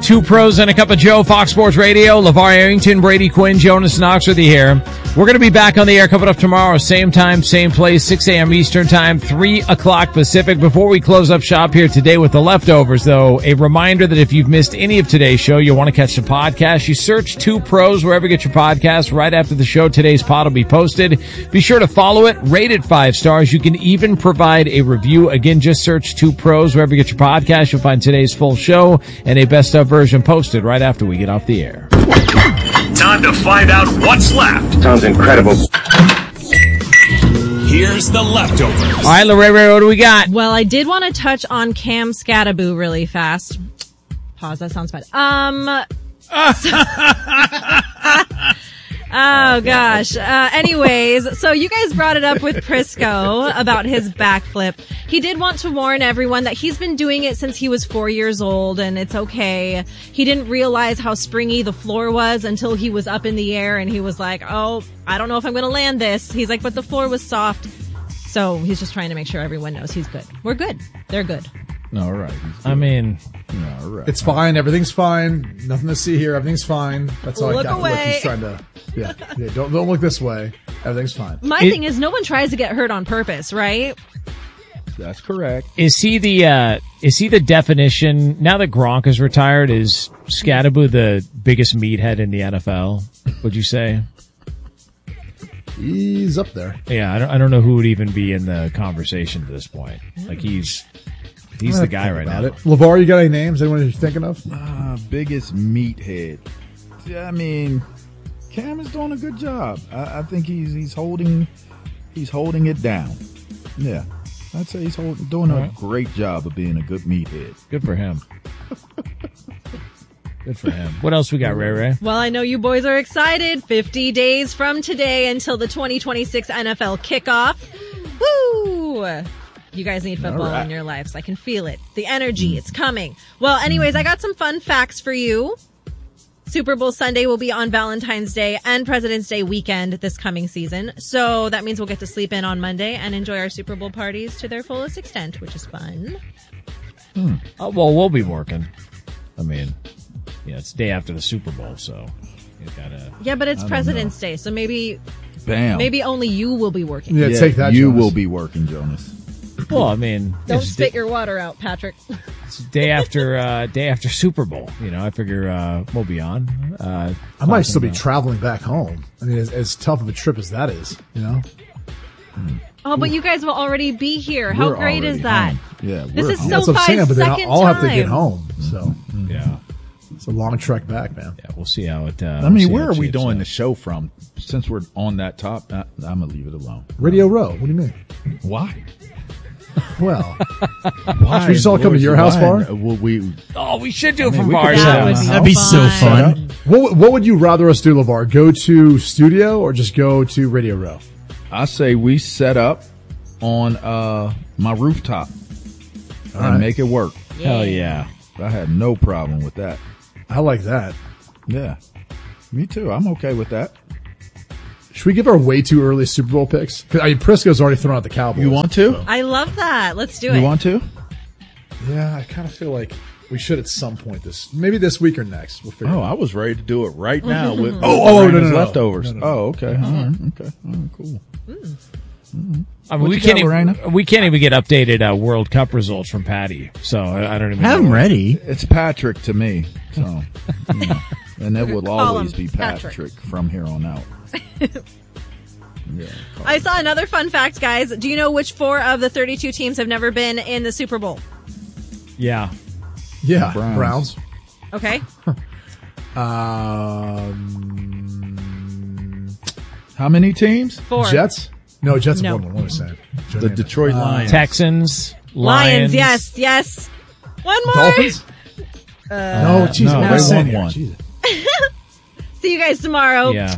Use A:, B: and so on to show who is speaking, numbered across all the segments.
A: Two Pros and a Cup of Joe, Fox Sports Radio. LeVar Arrington, Brady Quinn, Jonas Knox with you here. We're going to be back on the air coming up tomorrow. Same time, same place, 6 a.m. Eastern Time, 3 o'clock Pacific. Before we close up shop here today with the leftovers, though, a reminder that if you've missed any of today's show, you'll want to catch the podcast. You search Two Pros wherever you get your podcasts. Right after the show, today's pod will be posted. Be sure to follow it, rate it 5 stars. You can even provide a review. Again, just search Two Pros wherever you get your podcast. You'll find today's full show and a best of version posted right after we get off the air.
B: Time to find out what's left.
C: Sounds incredible.
B: Here's the leftovers.
A: All right, Lorraine, what do we got?
D: Well, I did want to touch on Cam Scattaboo really fast. Pause, that sounds bad. Oh, gosh. Anyways, so you guys brought it up with Prisco about his backflip. He did want to warn everyone that he's been doing it since he was 4 years old, and it's okay. He didn't realize how springy the floor was until he was up in the air, and he was like, oh, I don't know if I'm going to land this. He's like, but the floor was soft. So he's just trying to make sure everyone knows he's good. We're good. They're good.
E: All right.
A: I mean,
E: all right.
F: It's fine. Everything's fine. Nothing to see here. Everything's fine. That's all
D: Look
F: I got.
D: away.
F: Look, he's trying to. Yeah. Don't look this way. Everything's fine.
D: My thing is, no one tries to get hurt on purpose, right?
E: That's correct.
A: is he the definition, now that Gronk is retired, is Scattaboo the biggest meathead in the NFL, would you say?
F: He's up there.
A: Yeah, I don't know who would even be in the conversation at this point. Like, he's the guy right now.
F: LeVar, you got any names? Anyone you're thinking of?
E: Biggest meathead. I mean, Cam is doing a good job. I think he's holding it down. Yeah, I'd say he's doing a great job of being a good meathead.
A: Good for him. Good for him. What else we got, Ray Ray?
D: Well, I know you boys are excited. 50 days from today until the 2026 NFL kickoff. Woo! You guys need football in your lives. I can feel it. The energy, it's coming. Well, anyways, I got some fun facts for you. Super Bowl Sunday will be on Valentine's Day and President's Day weekend this coming season. So that means we'll get to sleep in on Monday and enjoy our Super Bowl parties to their fullest extent, which is fun.
A: Well, we'll be working. I mean, yeah, it's day after the Super Bowl, so you gotta.
D: Yeah, but it's President's Day, so maybe only you will be working.
F: Yeah, take that,
E: You
F: Jonas.
E: will be working, Jonas.
A: Well, I mean,
D: Don't spit your water out, Patrick.
A: it's day after Super Bowl. You know, I figure we'll be on.
F: I might still be traveling back home. I mean, as tough of a trip as that is, you know?
D: Oh, but you guys will already be here. How
E: We're
D: great is
E: already
D: that?
E: home. Yeah,
D: This is
E: home.
F: That's what I'm saying, but then I'll have to get home. So
A: Yeah,
F: it's a long trek back, man.
A: yeah. We'll see how it.
E: I mean, where are we doing the show from? Since we're on that top, I'm gonna leave it alone.
F: Radio Row. What do you mean?
E: Why?
F: Well,
E: Why?
F: should we just all come to your house, Var?
E: Well, we
A: should do it from
E: we
A: bars.
E: could-
D: That would be
G: That'd be so fun.
F: What would you rather us do, LeVar? Go to studio or just go to Radio Row?
E: I say we set up on my rooftop and
F: right.
E: make it work.
A: Hell yeah.
E: I had no problem with that.
F: I like that.
E: Yeah, me too. I'm okay with that.
F: Should we give our way too early Super Bowl picks? 'Cause, I mean, Prisco's already thrown out the Cowboys.
E: You want to?
D: I love that. Let's do it.
E: You want to?
F: Yeah, I kind of feel like we should at some point maybe this week or next. We'll figure it
E: Oh,
F: out.
E: I was ready to do it right now with
F: no,
E: leftovers.
F: no.
E: Oh, okay. All right. Okay. All right, cool.
A: I mean,
E: What
A: we
E: you
A: can't
E: got, Lorena?
A: even get updated World Cup results from Patty. So I don't even
G: Have
A: know.
G: them ready.
E: It's Patrick to me. So, you know, and it will
D: Call
E: always
D: him
E: be Patrick from here on out. Yeah.
D: I saw another fun fact, guys. Do you know which 4 of the 32 teams have never been in the Super Bowl?
A: Yeah.
F: Yeah,
E: Browns.
F: Browns.
D: Okay.
E: How many teams?
D: 4.
F: Jets? No, Jets have
D: No.
F: won one. What was I saying?
E: The Detroit Lions.
A: Texans,
D: Lions. Yes. One more.
F: Dolphins? No, Jesus.
E: no,
F: what am I
E: they
F: saying
E: won
F: here?
E: one.
F: Jesus.
D: See you guys tomorrow.
A: Yeah.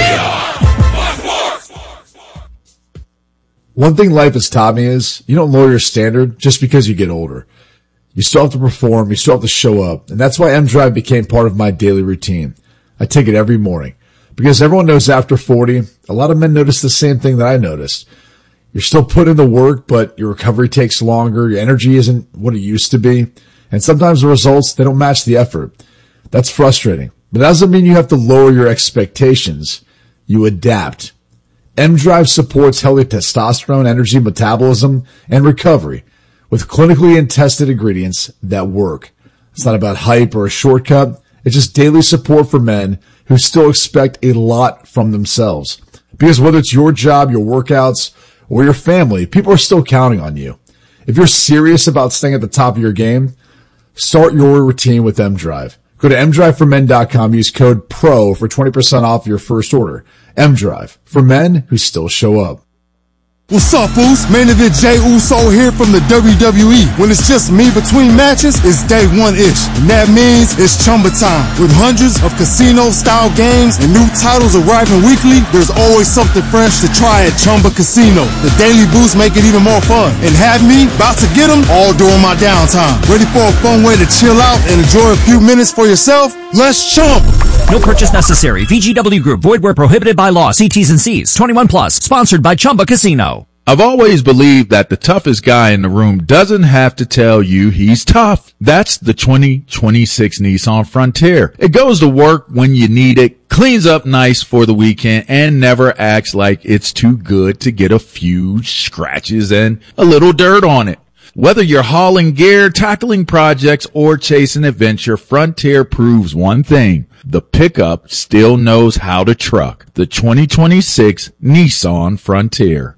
H: One thing life has taught me is you don't lower your standard just because you get older. You still have to perform. You still have to show up. And that's why M-Drive became part of my daily routine. I take it every morning because everyone knows after 40, a lot of men notice the same thing that I noticed. You're still putting in the work, but your recovery takes longer. Your energy isn't what it used to be. And sometimes the results, they don't match the effort. That's frustrating. But that doesn't mean you have to lower your expectations. You adapt. M-Drive supports healthy testosterone, energy, metabolism, and recovery with clinically and tested ingredients that work. It's not about hype or a shortcut. It's just daily support for men who still expect a lot from themselves. Because whether it's your job, your workouts, or your family, people are still counting on you. If you're serious about staying at the top of your game, start your routine with M-Drive. Go to mdriveformen.com, use code PRO for 20% off your first order. M-Drive, for men who still show up.
C: What's up, Uso? Main event Jey Uso here from the WWE. When it's just me between matches, it's day one-ish. And that means it's Chumba time. With hundreds of casino-style games and new titles arriving weekly, there's always something fresh to try at Chumba Casino. The daily boosts make it even more fun. And have me about to get them all during my downtime. Ready for a fun way to chill out and enjoy a few minutes for yourself? Let's chump!
G: No purchase necessary. VGW Group. Void where prohibited by law. See T's and C's. 21 plus. Sponsored by Chumba Casino.
I: I've always believed that the toughest guy in the room doesn't have to tell you he's tough. That's the 2026 Nissan Frontier. It goes to work when you need it, cleans up nice for the weekend, and never acts like it's too good to get a few scratches and a little dirt on it. Whether you're hauling gear, tackling projects, or chasing adventure, Frontier proves one thing. The pickup still knows how to truck. The 2026 Nissan Frontier.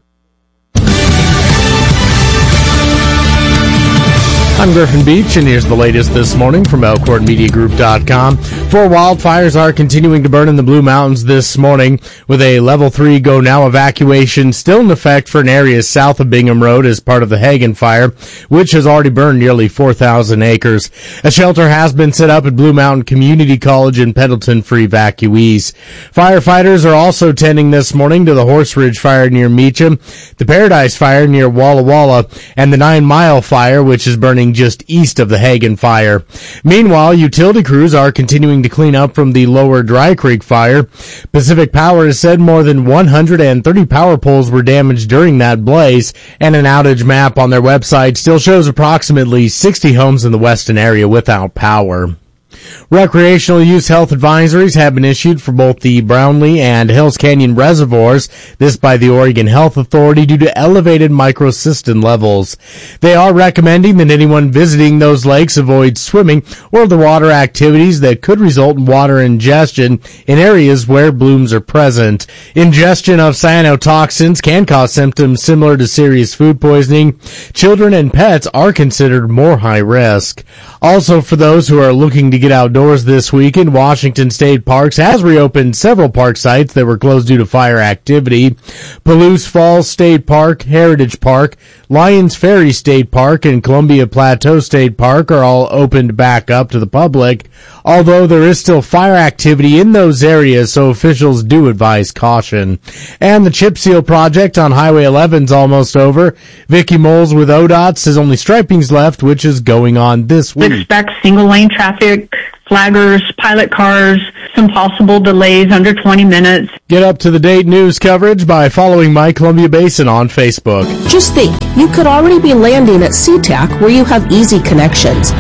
A: I'm Griffin Beach, and here's the latest this morning from ElkhornMediaGroup.com. 4 wildfires are continuing to burn in the Blue Mountains this morning, with a Level 3 Go Now evacuation still in effect for an area south of Bingham Road as part of the Hagen Fire, which has already burned nearly 4,000 acres. A shelter has been set up at Blue Mountain Community College in Pendleton for evacuees. Firefighters are also tending this morning to the Horse Ridge Fire near Meacham, the Paradise Fire near Walla Walla, and the 9 Mile Fire, which is burning just east of the Hagen Fire. Meanwhile, utility crews are continuing to clean up from the Lower Dry Creek Fire. Pacific Power has said more than 130 power poles were damaged during that blaze, and an outage map on their website still shows approximately 60 homes in the western area without power. Recreational use health advisories have been issued for both the Brownlee and Hills Canyon reservoirs, this by the Oregon Health Authority due to elevated microcystin levels. They are recommending that anyone visiting those lakes avoid swimming or the water activities that could result in water ingestion in areas where blooms are present. Ingestion of cyanotoxins can cause symptoms similar to serious food poisoning. Children and pets are considered more high risk. Also, for those who are looking to get outdoors this weekend, Washington State Parks has reopened several park sites that were closed due to fire activity. Palouse Falls State Park, Heritage Park, Lions Ferry State Park, and Columbia Plateau State Park are all opened back up to the public, although there is still fire activity in those areas, so officials do advise caution. And the chip seal project on Highway 11 is almost over. Vicky Moles with ODOT says only striping's left, which is going on this week.
J: Expect single lane traffic, flaggers, pilot cars, some possible delays under 20 minutes.
A: Get up to the date news coverage by following My Columbia Basin on Facebook.
K: Just think, you could already be landing at SeaTac where you have easy connections.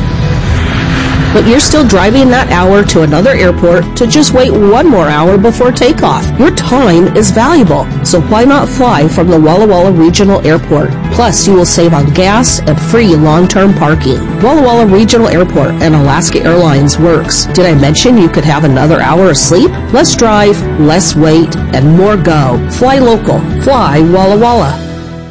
K: But you're still driving that hour to another airport to just wait 1 more hour before takeoff. Your time is valuable, so why not fly from the Walla Walla Regional Airport? Plus, you will save on gas and free long-term parking. Walla Walla Regional Airport and Alaska Airlines works. Did I mention you could have another hour of sleep? Less drive, less wait, and more go. Fly local. Fly Walla Walla.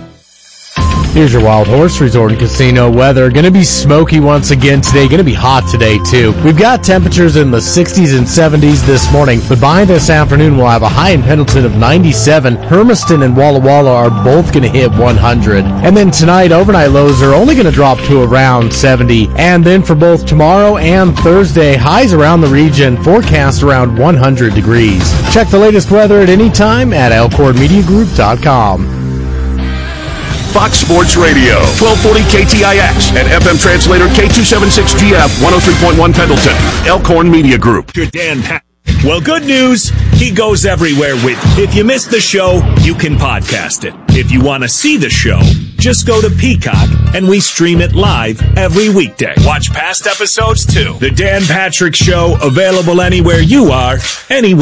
A: Here's your Wild Horse Resort and Casino weather. Going to be smoky once again today. Going to be hot today, too. We've got temperatures in the 60s and 70s this morning, but by this afternoon, we'll have a high in Pendleton of 97. Hermiston and Walla Walla are both going to hit 100. And then tonight, overnight lows are only going to drop to around 70. And then for both tomorrow and Thursday, highs around the region forecast around 100 degrees. Check the latest weather at any time at ElkhornMediaGroup.com.
B: Fox Sports Radio, 1240 KTIX, and FM translator K276GF, 103.1 Pendleton. Elkhorn Media Group. Dan Pat. Well, good news. He goes everywhere with If you missed the show, you can podcast it. If you want to see the show, just go to Peacock and we stream it live every weekday. Watch past episodes too. The Dan Patrick Show, available anywhere you are, anywhere.